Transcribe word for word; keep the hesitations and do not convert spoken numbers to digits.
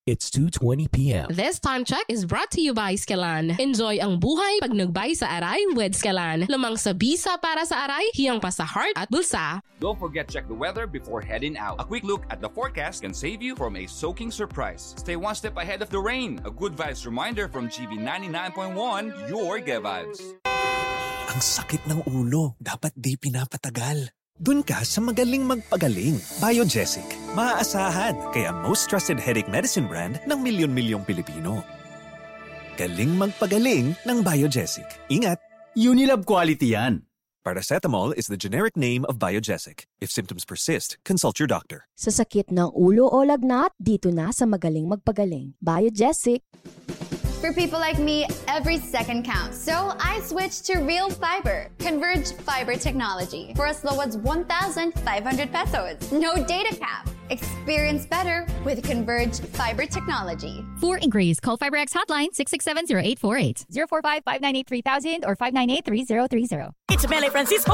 It's two twenty p.m. This time check is brought to you by Skelan. Enjoy ang buhay pag nagbay sa aray with Skelan. Lamang sa bisa para sa aray, hiyang pa sa heart at bulsa. Don't forget check the weather before heading out. A quick look at the forecast can save you from a soaking surprise. Stay one step ahead of the rain. A good vibes reminder from G B ninety-nine point one, your Good Vibes. Ang sakit ng ulo, dapat di pinapatagal. Dun ka sa magaling magpagaling. Biogesic. Maaasahan, kaya most trusted headache medicine brand ng milyon-milyong Pilipino. Galing magpagaling ng Biogesic. Ingat! Unilab quality yan. Paracetamol is the generic name of Biogesic. If symptoms persist, consult your doctor. Sa sakit ng ulo o lagnat, dito na sa magaling magpagaling. Biogesic. For people like me, every second counts. So I switched to Real Fiber, Converge Fiber technology for as low as one thousand five hundred pesos. No data cap. Experience better with Converge Fiber technology. For inquiries, call FiberX hotline six six seven, zero eight four eight, zero four five, five nine eight, three thousand or five nine eight, three zero three zero. It's Mele Francisco